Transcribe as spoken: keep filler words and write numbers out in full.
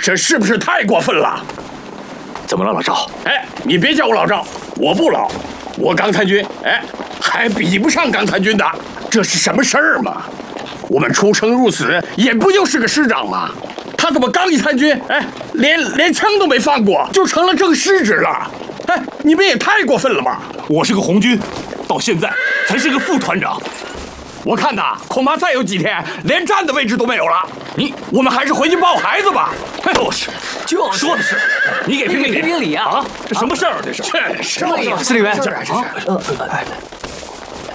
这是不是太过分了？ 怎么了，老赵？ 哎，你别叫我老赵，我不老，我刚参军，哎，还比不上刚参军的，这是什么事儿嘛？我们出生入死也不就是个师长吗？他怎么刚一参军，哎，连连枪都没放过，就成了正师职了？哎，你们也太过分了吧！ 我是个红军，到现在才是个副团长。 我看呐，恐怕再有几天，连站的位置都没有了。 你， 我们还是回去抱孩子吧。 就是， 就是说的是，你给评评理评评理啊！ 啊，这什么事儿？这是， 这是。 司令员， 这是。